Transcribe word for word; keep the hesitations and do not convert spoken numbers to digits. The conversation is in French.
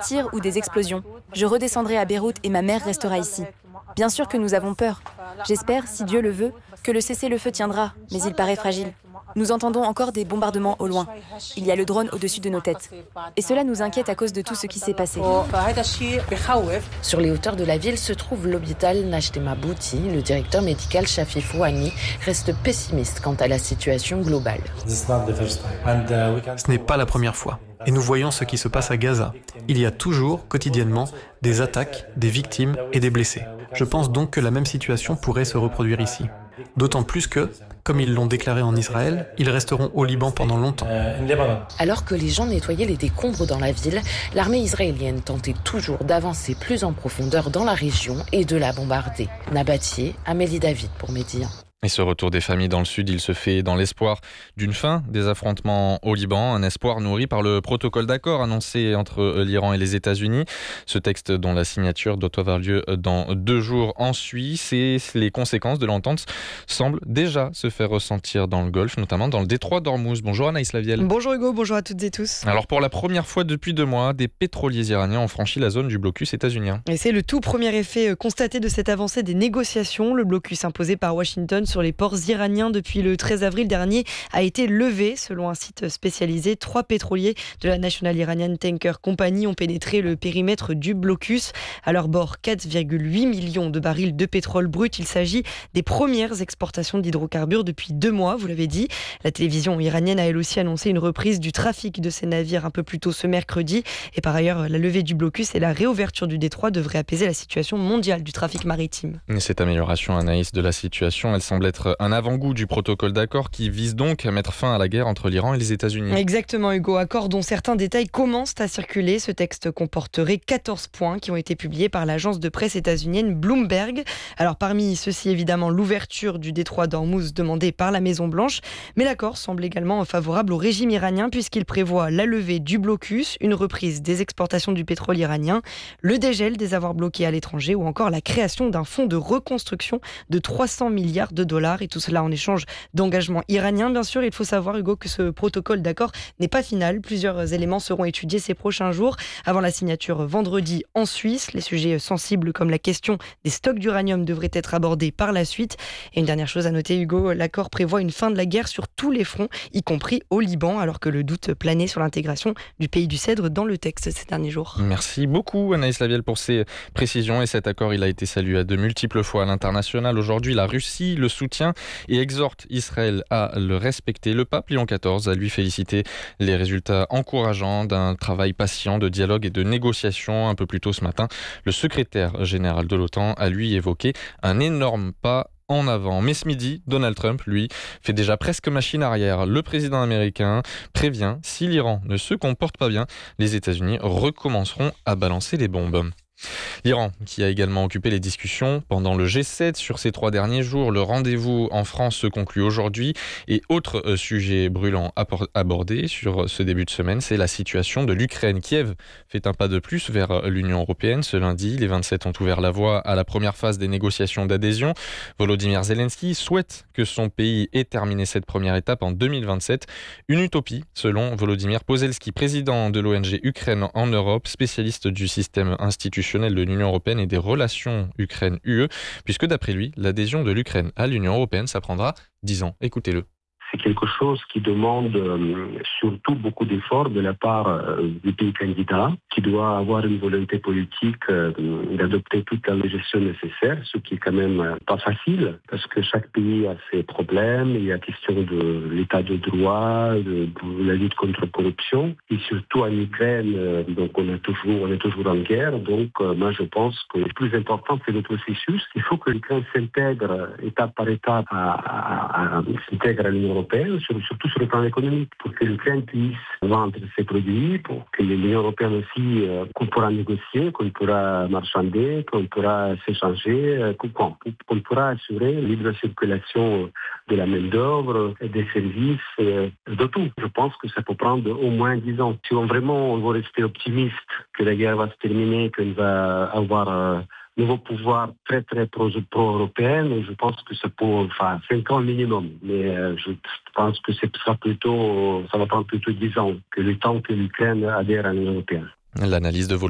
tirs ou des explosions, je redescendrai à Beyrouth et ma mère restera ici. Bien sûr que nous avons peur. J'espère, si Dieu le veut, que le cessez-le-feu tiendra, mais il paraît fragile. Nous entendons encore des bombardements au loin. Il y a le drone au-dessus de nos têtes. Et cela nous inquiète à cause de tout ce qui s'est passé. Sur les hauteurs de la ville se trouve l'hôpital Nachtema Bouti. Le directeur médical Shafi Fouani reste pessimiste quant à la situation globale. Ce n'est pas la première fois. Et nous voyons ce qui se passe à Gaza. Il y a toujours, quotidiennement, des attaques, des victimes et des blessés. Je pense donc que la même situation pourrait se reproduire ici. D'autant plus que, comme ils l'ont déclaré en Israël, ils resteront au Liban pendant longtemps. Alors que les gens nettoyaient les décombres dans la ville, l'armée israélienne tentait toujours d'avancer plus en profondeur dans la région et de la bombarder. Nabatier, Amélie David pour Média. Et ce retour des familles dans le sud, il se fait dans l'espoir d'une fin des affrontements au Liban, un espoir nourri par le protocole d'accord annoncé entre l'Iran et les États-Unis. Ce texte dont la signature doit avoir lieu dans deux jours en Suisse et les conséquences de l'entente semblent déjà se faire ressentir dans le Golfe, notamment dans le détroit d'Ormuz. Bonjour Anaïs Lavielle. Bonjour Hugo, bonjour à toutes et tous. Alors pour la première fois depuis deux mois, des pétroliers iraniens ont franchi la zone du blocus états-unien. Et c'est le tout premier effet constaté de cette avancée des négociations. Le blocus imposé par Washington sur les ports iraniens depuis le treize avril dernier a été levé. Selon un site spécialisé, trois pétroliers de la National Iranian Tanker Company ont pénétré le périmètre du blocus. À leur bord, quatre virgule huit millions de barils de pétrole brut. Il s'agit des premières exportations d'hydrocarbures depuis deux mois, vous l'avez dit. La télévision iranienne a elle aussi annoncé une reprise du trafic de ces navires un peu plus tôt ce mercredi. Et par ailleurs, la levée du blocus et la réouverture du détroit devraient apaiser la situation mondiale du trafic maritime. Et cette amélioration, Anaïs, de la situation, elle semble être un avant-goût du protocole d'accord qui vise donc à mettre fin à la guerre entre l'Iran et les États-Unis. Exactement Hugo, accord dont certains détails commencent à circuler. Ce texte comporterait quatorze points qui ont été publiés par l'agence de presse états-unienne Bloomberg. Alors parmi ceux-ci évidemment l'ouverture du détroit d'Ormuz demandée par la Maison-Blanche, mais l'accord semble également favorable au régime iranien puisqu'il prévoit la levée du blocus, une reprise des exportations du pétrole iranien, le dégel des avoirs bloqués à l'étranger ou encore la création d'un fonds de reconstruction de trois cents milliards de dollars. Et tout cela en échange d'engagements iraniens. Bien sûr, il faut savoir, Hugo, que ce protocole d'accord n'est pas final. Plusieurs éléments seront étudiés ces prochains jours avant la signature vendredi en Suisse. Les sujets sensibles comme la question des stocks d'uranium devraient être abordés par la suite. Et une dernière chose à noter, Hugo, l'accord prévoit une fin de la guerre sur tous les fronts, y compris au Liban, alors que le doute planait sur l'intégration du pays du Cèdre dans le texte ces derniers jours. Merci beaucoup Anaïs Lavielle pour ces précisions. Et cet accord, il a été salué à de multiples fois à l'international. Aujourd'hui, la Russie le soutient et exhorte Israël à le respecter. Le pape Léon quatorze a lui félicité les résultats encourageants d'un travail patient de dialogue et de négociation. Un peu plus tôt ce matin, le secrétaire général de l'OTAN a lui évoqué un énorme pas en avant. Mais ce midi, Donald Trump, lui, fait déjà presque machine arrière. Le président américain prévient, si l'Iran ne se comporte pas bien, les États-Unis recommenceront à balancer les bombes. L'Iran, qui a également occupé les discussions pendant le G sept sur ces trois derniers jours. Le rendez-vous en France se conclut aujourd'hui. Et autre sujet brûlant abordé sur ce début de semaine, c'est la situation de l'Ukraine. Kiev fait un pas de plus vers l'Union européenne. Ce lundi, les vingt-sept ont ouvert la voie à la première phase des négociations d'adhésion. Volodymyr Zelensky souhaite que son pays ait terminé cette première étape en deux mille vingt-sept. Une utopie, selon Volodymyr Pozelski, président de l'O N G Ukraine en Europe, spécialiste du système institutionnel de l'Union européenne et des relations Ukraine-U E, puisque d'après lui, l'adhésion de l'Ukraine à l'Union européenne, ça prendra dix ans. Écoutez-le. C'est quelque chose qui demande euh, surtout beaucoup d'efforts de la part euh, du pays candidat, qui doit avoir une volonté politique euh, d'adopter toute la législation nécessaire, ce qui est quand même euh, pas facile, parce que chaque pays a ses problèmes. Il y a question de l'état de droit, de, de la lutte contre la corruption, et surtout en Ukraine, euh, donc on est toujours, on est toujours en guerre. Donc euh, moi je pense que le plus important c'est le processus. Il faut que l'Ukraine s'intègre étape par étape à, à, à, à s'intègre à l'Union européenne. Surtout sur le plan économique, pour que l'Ukraine puisse vendre ses produits, pour que l'Union européenne aussi, euh, qu'on pourra négocier, qu'on pourra marchander, qu'on pourra s'échanger, euh, qu'on, qu'on pourra assurer la libre circulation de la main-d'œuvre, des services, euh, de tout. Je pense que ça peut prendre au moins dix ans. Si on vraiment on veut rester optimiste que la guerre va se terminer, qu'on va avoir euh, nouveau pouvoir très très pro-européen, pro je pense que ça peut, enfin, cinq ans minimum. Mais euh, je pense que ce sera plutôt, ça va prendre plutôt dix ans, que le temps que l'Ukraine adhère à l'Union européenne. L'analyse de